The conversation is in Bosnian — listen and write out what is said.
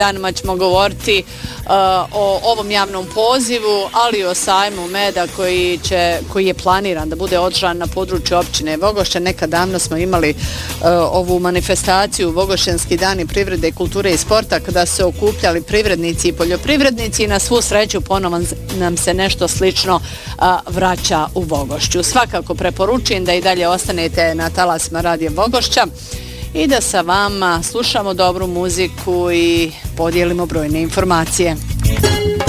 danima ćemo govoriti o ovom javnom pozivu, ali i o sajmu meda koji je planiran da bude održan na području općine Vogošća. Nekad davno smo imali ovu manifestaciju Vogošćanski dani privrede, kulture i sporta kada su se okupljali privrednici i poljoprivrednici i na svu sreću ponovo nam se nešto slično vraća u Vogošću. Svakako preporučujem da i dalje ostanete na talasima Radio Vogošća i da sa vama slušamo dobru muziku i podijelimo brojne informacije.